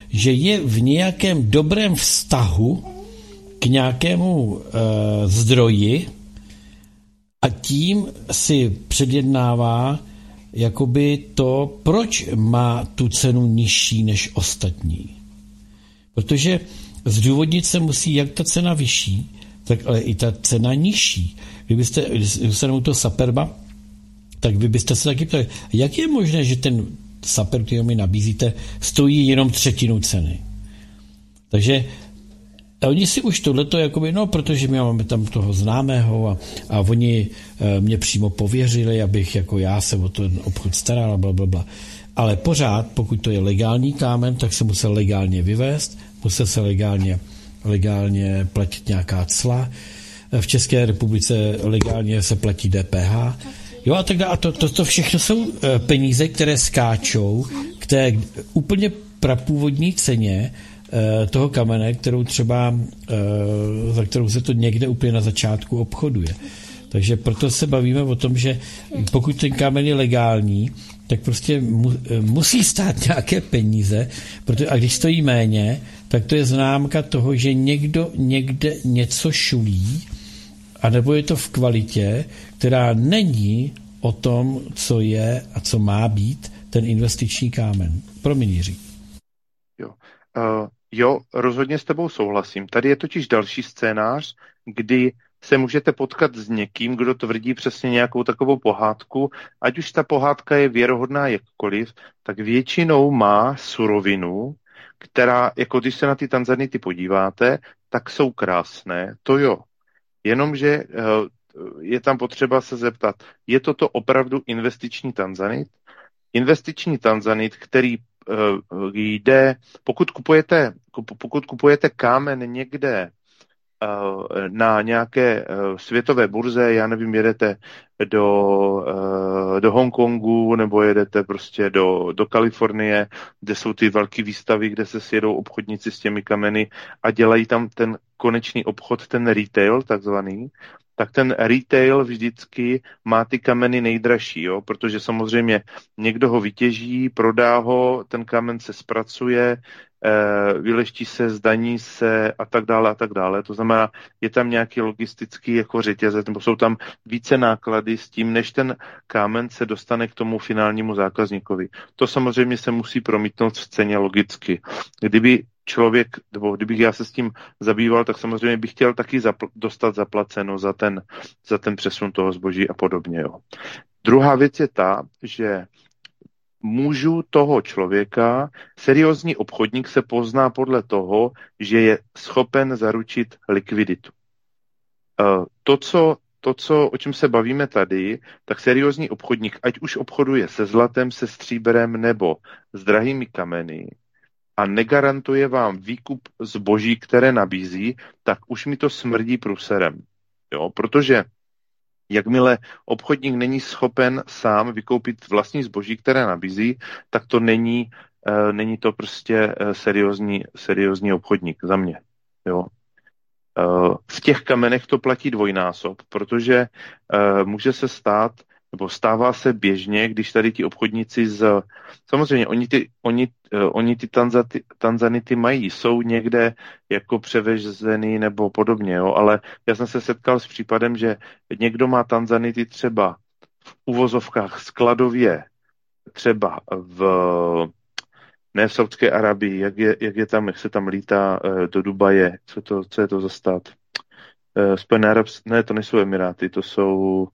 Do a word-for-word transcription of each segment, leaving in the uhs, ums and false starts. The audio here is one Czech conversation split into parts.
že je v nějakém dobrém vztahu k nějakému e, zdroji a tím si předjednává jakoby to, proč má tu cenu nižší než ostatní. Protože zdůvodnit se musí jak ta cena vyšší, tak ale i ta cena nižší. Kdybyste, když se u toho Saperba, tak vy byste se taky ptali, jak je možné, že ten Saper, který mi nabízíte, stojí jenom třetinu ceny. Takže a oni si už tohleto, jakoby, no, protože my máme tam toho známého a, a oni e, mě přímo pověřili, abych jako já se o ten obchod staral a blablabla. Ale pořád, pokud to je legální kámen, tak se musel legálně vyvést, musel se legálně, legálně platit nějaká cla. V České republice legálně se platí D P H. Jo, a tak dále. A to, to, to všechno jsou peníze, které skáčou k té úplně prapůvodní ceně toho kamene, kterou třeba, za kterou se to někde úplně na začátku obchoduje. Takže proto se bavíme o tom, že pokud ten kámen je legální, tak prostě mu, musí stát nějaké peníze, protože, a když stojí méně, tak to je známka toho, že někdo někde něco šulí, anebo je to v kvalitě, která není o tom, co je a co má být ten investiční kámen. Promiň, Jiří. Jo. Uh, jo, rozhodně s tebou souhlasím. Tady je totiž další scénář, kdy se můžete potkat s někým, kdo tvrdí přesně nějakou takovou pohádku, ať už ta pohádka je věrohodná jakkoliv, tak většinou má surovinu, která, jako když se na ty tanzanity podíváte, tak jsou krásné, to jo. Jenomže je tam potřeba se zeptat, je toto opravdu investiční tanzanit? Investiční tanzanit, který jde, pokud kupujete, pokud kupujete kámen někde na nějaké světové burze, já nevím, jedete do, do Hongkongu nebo jedete prostě do, do Kalifornie, kde jsou ty velké výstavy, kde se sjedou obchodníci s těmi kameny a dělají tam ten konečný obchod, ten retail takzvaný, tak ten retail vždycky má ty kameny nejdražší, jo? Protože samozřejmě někdo ho vytěží, prodá ho, ten kámen se zpracuje, e, vyleští se, zdaní se a tak dále a tak dále. To znamená, je tam nějaký logistický jako řetězec, nebo jsou tam více náklady s tím, než ten kámen se dostane k tomu finálnímu zákazníkovi. To samozřejmě se musí promítnout v ceně logicky. Kdyby člověk, nebo kdybych já se s tím zabýval, tak samozřejmě bych chtěl taky zapl- dostat zaplaceno za ten, za ten přesun toho zboží a podobně. Jo. Druhá věc je ta, že můžu toho člověka, seriózní obchodník se pozná podle toho, že je schopen zaručit likviditu. To, co, to, co, o čem se bavíme tady, tak seriózní obchodník, ať už obchoduje se zlatem, se stříbrem nebo s drahými kameny, a negarantuje vám výkup zboží, které nabízí, tak už mi to smrdí průserem. Jo? Protože jakmile obchodník není schopen sám vykoupit vlastní zboží, které nabízí, tak to není, uh, není to prostě uh, seriózní, seriózní obchodník za mě. Jo? Uh, v těch kamenech to platí dvojnásob, protože uh, může se stát, nebo stává se běžně, když tady ti obchodníci z... Samozřejmě, oni ty, oni, uh, oni ty tanzati, tanzanity mají, jsou někde jako převezený nebo podobně, jo? Ale já jsem se setkal s případem, že někdo má tanzanity třeba v uvozovkách skladově, třeba v... ne v Saudské Arabii, jak je, jak je tam, jak se tam lítá uh, do Dubaje, co, to, co je to za stát? Uh, Spojené Arabské, ne, to nejsou Emiráty, to jsou...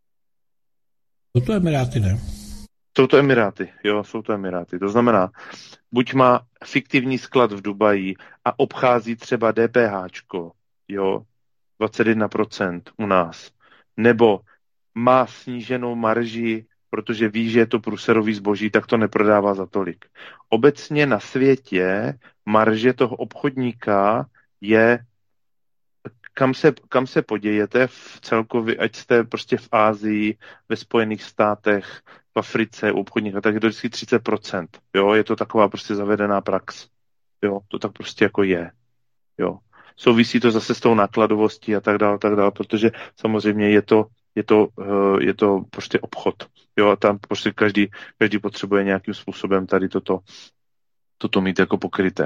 Jsou to Emiráty, ne? Jsou to Emiráty, jo, jsou to Emiráty. To znamená, buď má fiktivní sklad v Dubaji a obchází třeba DPHčko, jo, dvacet jedna procent u nás, nebo má sníženou marži, protože ví, že je to průserový zboží, tak to neprodává za tolik. Obecně na světě marže toho obchodníka je, kam se, kam se podějete v celkově, ať jste prostě v Asii, ve Spojených státech, v Africe, u obchodníka, tak je to vždycky třicet procent. Jo, je to taková prostě zavedená prax. Jo, to tak prostě jako je. Jo. Souvisí to zase s tou nákladovostí a tak dále, tak dále, protože samozřejmě je to, je to, je to prostě obchod. Jo, a tam prostě každý, každý potřebuje nějakým způsobem tady toto, toto mít jako pokryté.